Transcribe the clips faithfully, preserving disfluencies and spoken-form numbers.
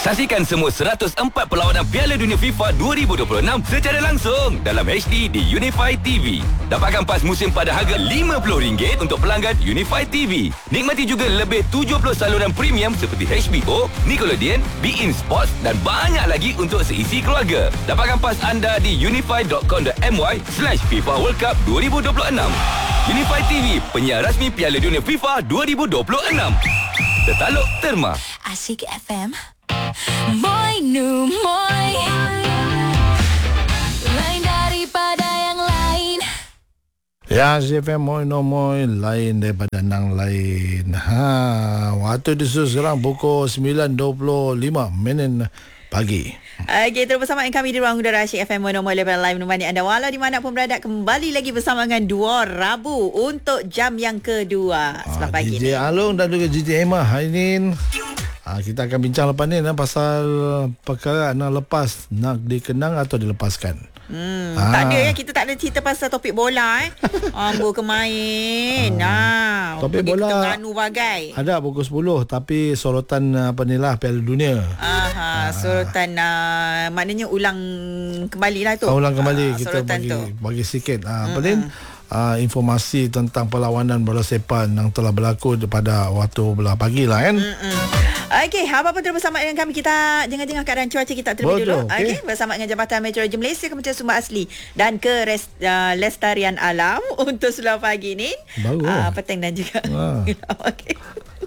Saksikan semua seratus empat perlawanan Piala Dunia FIFA dua ribu dua puluh enam secara langsung dalam H D di Unify T V. Dapatkan pas musim pada harga lima puluh ringgit untuk pelanggan Unify T V. Nikmati juga lebih tujuh puluh saluran premium seperti H B O, Nickelodeon, beIN Sports dan banyak lagi untuk seisi keluarga. Dapatkan pas anda di unify dot com dot my slash FIFA World Cup dua ribu dua puluh enam. Unify T V, penyiar rasmi Piala Dunia FIFA dua ribu dua puluh enam. Tertaluk Terma. Asyik F M. Moi nu moi. Lain daripada yang lain. Ya, Asyik F M moi nu moi, lain daripada nang lain. Ha, waktu di sekarang pukul sembilan dua puluh lima minit pagi. Okey, terus bersama dengan kami di ruang udara Asyik F M Mono Level Live menemani anda walau di mana pun berada. Kembali lagi bersama dengan Dua Rabu untuk jam yang kedua sebelah ha, pagi D J ni. Along dan juga D J Emma hari ni. Ha, kita akan bincang lepas ni nah, pasal perkara nak lepas, nak dikenang atau dilepaskan. Hmm, ha. Tak ada ya, kita tak ada cerita pasal topik bola eh. Ambo kemain. Ha, topik bola Terengganu bagai. ada pukul sepuluh tapi sorotan apa ni lah Piala Dunia. Aha, sorotan uh, maknanya ulang kembali lah tu. Ha, ulang kembali ha, kita bagi tu. bagi sikit. Ha, apa ni? Uh, informasi tentang perlawanan bola sepak yang telah berlaku pada waktu belah pagi lah kan. Okey, apa-apa terus bersama dengan kami. Kita jengah-jengah keadaan cuaca kita terlebih dulu. Okey, okay. Bersama dengan Jabatan Meteorologi Malaysia, Kementerian Sumber Asli dan Kelestarian uh, Alam untuk sebelah pagi ni. Baru. Uh, petang dan juga. Okey.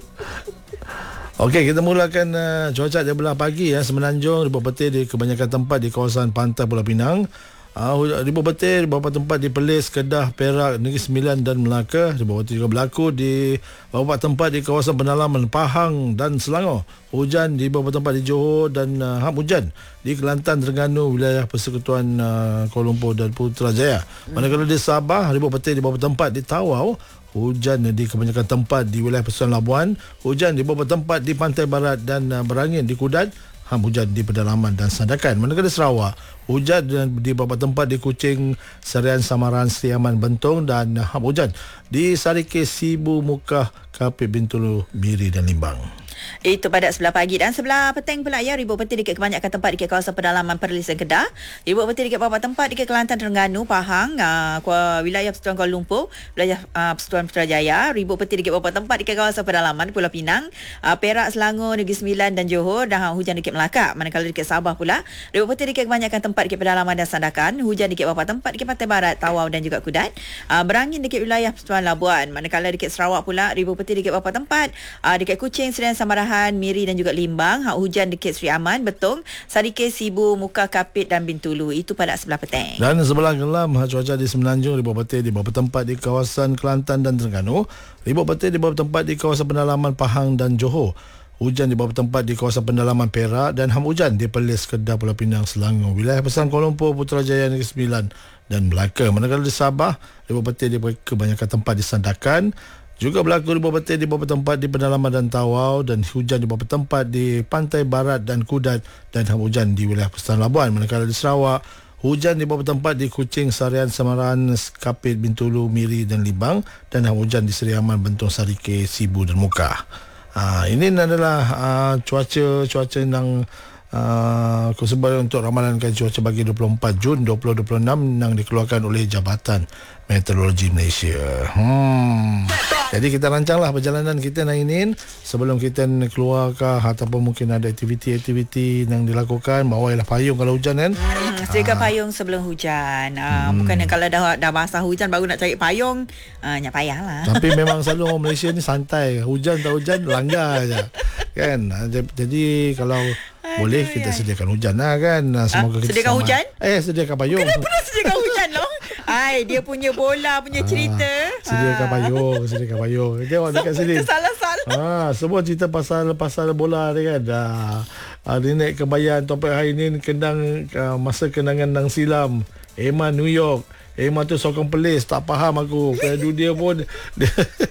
Okey, kita mulakan uh, cuaca di belah pagi ya. Semenanjung, ribuan petir di kebanyakan tempat di kawasan pantai Pulau Pinang. Uh, ribuan petir di beberapa tempat di Perlis, Kedah, Perak, Negeri Sembilan dan Melaka. Ribuan petir juga berlaku di beberapa tempat di kawasan pendalaman Pahang dan Selangor. Hujan di beberapa tempat di Johor dan uh, ham hujan di Kelantan, Terengganu, wilayah Persekutuan uh, Kuala Lumpur dan Putrajaya. Manakala di Sabah, ribuan petir di beberapa tempat di Tawau. Hujan di kebanyakan tempat di wilayah Persetuan Labuan. Hujan di beberapa tempat di Pantai Barat dan uh, berangin di Kudat. Ham hujan di pedalaman dan Sandakan. Manakala di Sarawak, hujan di beberapa tempat di Kuching, Serian, Samaran, Seri Aman, Bentong dan uh, ham hujan di Sarikeh, Sibu, Mukah, Kapit, Bintulu, Miri dan Limbang. Itu pada sebelah pagi dan sebelah petang pula ya. Ribuan petir di kebanyakan tempat di kawasan pedalaman Perlis dan Kedah. Ribuan petir di beberapa tempat di Kelantan, Terengganu, Pahang, uh, wilayah Persekutuan Kuala Lumpur, wilayah uh, Persekutuan Putrajaya. Ribuan petir di beberapa tempat di kawasan pedalaman Pulau Pinang, uh, Perak, Selangor, Negeri Sembilan dan Johor dan uh, hujan di Melaka. Manakala di Sabah pula, ribuan petir di kebanyakan tempat di pedalaman dan Sandakan, hujan di beberapa tempat di Pantai Barat, Tawau dan juga Kudat. Uh, berangin di wilayah Persekutuan Labuan. Manakala di Sarawak pula, ribuan petir di beberapa tempat uh, di Kuching, Serian, Samarahan, Miri dan juga Limbang. Hak hujan dekat Seri Aman, Betong, Sarikeh, Sibu, Mukah, Kapit dan Bintulu. Itu pada sebelah petang. Dan sebelah gelam cuaca di Semenanjung, ribuan petir di beberapa tempat di kawasan Kelantan dan Terengganu. Ribuan petir di beberapa tempat di kawasan pendalaman Pahang dan Johor. Hujan di beberapa tempat di kawasan pendalaman Perak dan ham hujan di Perlis, Kedah, Pulau Pinang, Selangor, wilayah Persekutuan Kuala Lumpur, Putrajaya, Negeri Sembilan dan Melaka. Manakala di Sabah, ribuan petir di kebanyakan tempat di Sandakan. Juga berlaku ribuan petir di beberapa tempat di pedalaman dan Tawau dan hujan di beberapa tempat di Pantai Barat dan Kudat dan ham hujan di wilayah Persekutuan Labuan. Manakala di Sarawak, hujan di beberapa tempat di Kuching, Sarian, Samaran, Kapit, Bintulu, Miri dan Limbang dan ham hujan di Seri Aman, Bentong, Sarikeh, Sibu dan Mukah. Ha, ini adalah uh, cuaca cuaca yang uh, kesebar untuk ramalan cuaca bagi dua puluh empat Jun dua ribu dua puluh enam yang dikeluarkan oleh Jabatan Meteorologi Malaysia. Hmm. Jadi kita rancanglah perjalanan kita hari ini sebelum kita keluarkah ataupun mungkin ada aktiviti-aktiviti yang dilakukan, bawalah payung kalau hujan kan. Hmm, sedia ha. payung sebelum hujan. Ah, hmm. Bukan kalau dah dah basah hujan baru nak cari payung, ah nyak payahlah. Tapi memang selalu orang Malaysia ni santai, hujan tak hujan langgar aja. Kan? Jadi kalau Aduh, boleh kita ya. sediakan hujan lah kan. Semoga ha? kita sediakan sama. hujan? Eh sediakan payung. Kenapa nak sediakan hujan loh? Ai, dia punya bola punya cerita. Ah, sediakan payung, sediakan payung. Tengok dekat sini. Salah-salah. Ah, semua cerita pasal pasal bola ni kan. Ah, ah dia naik kebayan topik hari ni kenang uh, masa kenangan nang silam. Emma New York. Emma tu sokong Perlis, tak faham aku. Kayak dia pun dia,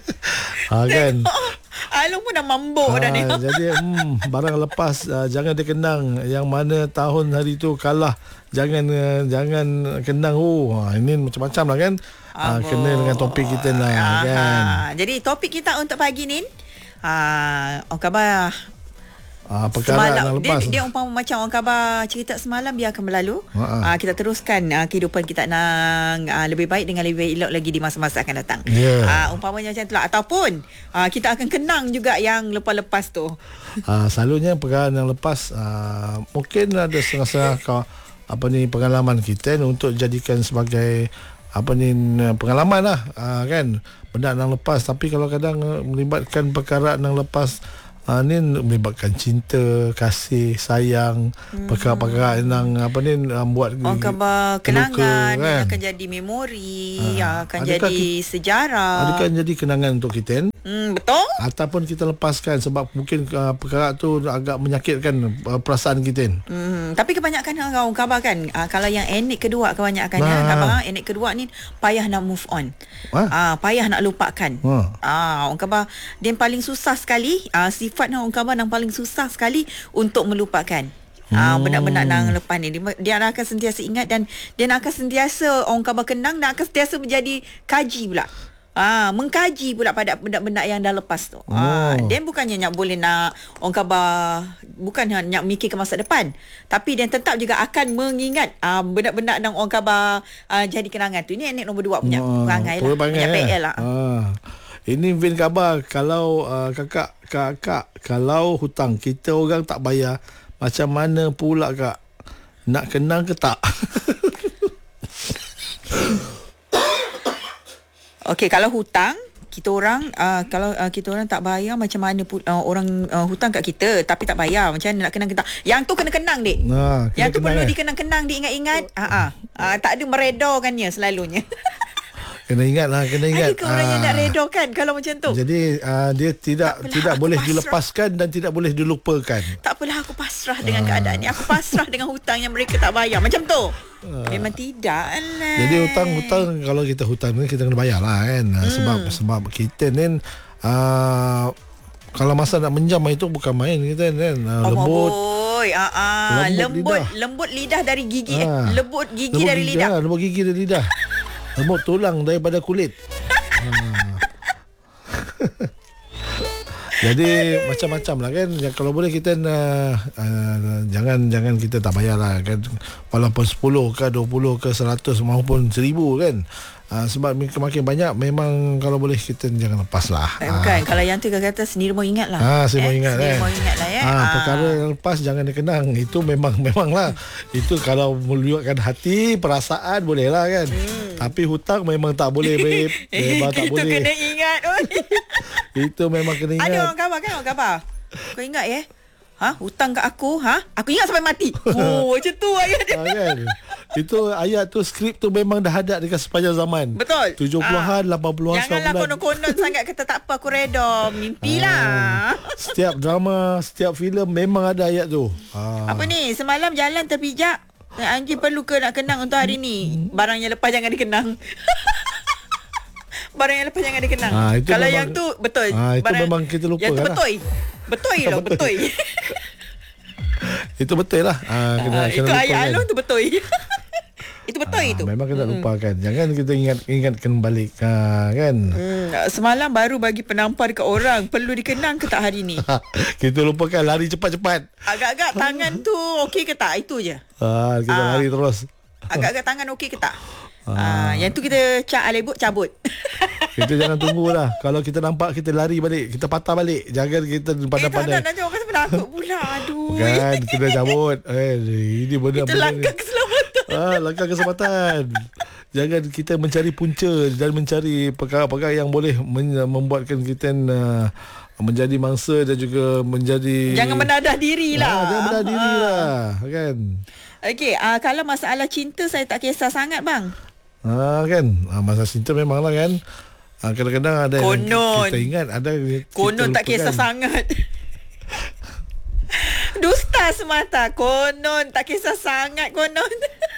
ha, kan. Alung pun dah mambuk ha, dah ni. Jadi hmm, barang lepas uh, jangan dikenang yang mana tahun hari tu kalah. Jangan uh, jangan kenang oh. Ha, ini macam-macam lah kan. Uh, kena dengan topik kita lah. Aha. Kan. Jadi topik kita untuk pagi ni uh, oh khabar Ah, perkara semalam yang lepas. dia, dia umpama macam orang khabar cerita semalam biar akan berlalu. Ah, kita teruskan ah, kehidupan kita nak ah, lebih baik dengan lebih elok lagi di masa-masa akan datang. Yeah. Ah, umpamanya macam itulah, ataupun ah, kita akan kenang juga yang lepas-lepas tu. Ah, selalunya perkara yang lepas ah, mungkin ada setengah-setengah kau apa ni pengalaman kita untuk jadikan sebagai apa ni pengalaman lah ah, kan, benda yang lepas. Tapi kalau kadang ah, melibatkan perkara yang lepas, Ha, ni melibatkan cinta, kasih, sayang, hmm. perkara-perkara yang apa ni buat orang khabar kenangan, kan? akan jadi memori, ha. akan adakah jadi kita, sejarah. Adakah jadi kenangan untuk kita? Hmm, betul. Ataupun kita lepaskan sebab mungkin uh, perkara tu agak menyakitkan uh, perasaan kita. Hmm, tapi kebanyakan orang khabar kan, uh, kalau yang enik kedua kebanyakan nah. ya, khabar enik kedua ni payah nak move on. Ah, uh, payah nak lupakan. Ah, uh, orang khabar dia yang paling susah sekali, uh, sifat orang khabar yang paling susah sekali untuk melupakan. Ah, hmm. benda-benda yang lepas ni dia, dia akan sentiasa ingat dan dia akan sentiasa orang khabar kenang dan akan sentiasa menjadi kaji pula. Ah, mengkaji pula pada benda-benda yang dah lepas tu. Oh. Ah, dia bukannya nak boleh nak orang khabar, bukan nak mikir ke masa depan, tapi dia tetap juga akan mengingat ah, benda-benda yang orang khabar ah, jadi kenangan tu. Ini anak nombor dua punya oh, perangai lah, punya P L lah. Ah. Ini Vin khabar kalau uh, kakak kakak kalau hutang kita orang tak bayar, macam mana pula kak? Nak kenang ke tak? Okey, kalau hutang kita orang uh, kalau uh, kita orang tak bayar, macam mana pun uh, orang uh, hutang kat kita tapi tak bayar, macam mana nak kenang kita? Yang tu kena kenang dik. Nah, yang tu perlu eh. dikenang-kenang, diingat-ingat. Ha ah. Uh, tak ada meredokannya selalunya. Kena ingat lah, kena ingat. Adakah orang yang nak redokan kalau macam tu? Jadi uh, dia tidak apalah, tidak boleh pasrah. dilepaskan dan tidak boleh dilupakan. Tak apalah, aku pasrah dengan ah. keadaan ni. Aku pasrah dengan hutang yang mereka tak bayar. Macam tu. Ah. Memang tidak lah. Jadi hutang-hutang, kalau kita hutang ni kita kena bayar lah kan. Hmm. Sebab sebab kita ni uh, kalau masa nak menjam itu bukan main kita kan. Uh, lembut. Boy, ah, ah. Lembut, lembut lidah. lembut lidah dari gigi. Ah. Eh. Lembut gigi lembut dari gigi, lidah. Ah, lembut gigi dari lidah. Lembut tulang daripada kulit. ha. Jadi macam-macam lah kan. Ya, kalau boleh kita uh, uh, jangan jangan kita tak bayar lah kan. Walaupun sepuluh ke dua puluh ke seratus maupun seribu kan. Uh, sebab makin banyak memang kalau boleh kita jangan lepas lah. Eh, bukan. Uh. Kalau yang tu kata sendiri mau ingat lah. Ah, saya eh, mau ingat sendiri eh. mau ingat lah ya. Ah, ah. Perkara yang lepas jangan dikenang. Itu memang memang lah. Itu kalau melibatkan hati, perasaan boleh lah kan. Hmm. Tapi hutang memang tak boleh babe. Memang tak itu boleh. Itu kena ingat. Itu memang kena ingat. Ada orang khabar kan, orang khabar. Kau ingat ya? Ha? Hutang kat aku, ha? Aku ingat sampai mati. Oh, macam tu ayat dia. Ha, kan? Itu ayat tu, skrip tu memang dah ada dekat sepanjang zaman. Betul. tujuh puluhan, lapan puluhan, janganlah konon-konon sangat kata tak apa, aku reda. Mimpilah. Ha, setiap drama, setiap filem memang ada ayat tu. Ha. Apa ni? Semalam jalan terpijak. Anjing perlu ke nak kenang untuk hari ni? Barang yang lepas jangan dikenang. Barang yang lepas jangan dikenang. Ha, kalau memang, yang tu betul. Ha, itu barang, memang kita lupa yang tu kan betul. Lah. Betul loh, betul. Itu betul lah. Ha, kena, ha, kena itu ayat kan. Allah tu betul. Itu betul ha, itu. Memang kena lupakan. Jangan kita ingat ingatkan balik ha, kan. Hmm, semalam baru bagi penampar dekat orang. Perlu dikenang ke tak hari ni? Kita lupakan, lari cepat-cepat. Agak-agak tangan tu okey ke tak? Itu je. Ha, kita ha. lari terus. Agak-agak tangan okey ke tak? Ah, yang tu kita cak alebut cabut. Kita jangan tunggulah. Kalau kita nampak kita lari balik, kita patah balik. Jangan kita pandai-pandai. Eh, tak, nanti orang kata penakut pula. Aduh. Bukan, kita cabut. Eh, ini benda itu langkah keselamatan. Ah, langkah keselamatan. Jangan kita mencari punca dan mencari perkara-perkara yang boleh men- membuatkan kita uh, menjadi mangsa dan juga menjadi. Jangan menadah diri lah. Ah, jangan menadah diri lah, kan. Okey, uh, kalau masalah cinta saya tak kisah sangat bang. Ha, kan ha, masa cinta memanglah kan ha, kadang-kadang ada konon. Yang kita ingat ada konon tak kisah sangat. Dusta semata. Konon tak kisah sangat. Konon.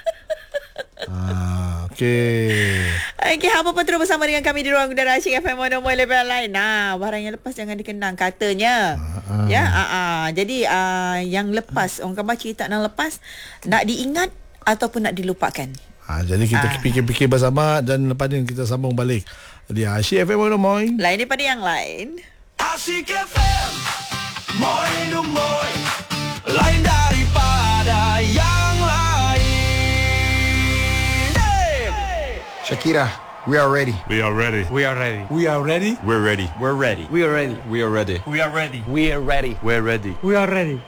ha, Okey. Okey, apa pun terus bersama dengan kami di Ruang Udara Asyik F M Mono Level lain. Nah, barang yang lepas jangan dikenang katanya. Ha, ya, ha, ha. Jadi uh, yang lepas, orang khabar cerita yang lepas nak diingat ataupun nak dilupakan. Ha, jadi kita ah. fikir-fikir bersama dan lepas ni kita sambung balik di Asyik F M Mono Moin. Lain daripada yang lain. Asyik F M Moin Moin. Shakira, we are ready. We are ready. We are ready. We are ready. We're ready. We're ready. We are ready. We are ready. We are ready. We are ready. We're ready. We are ready.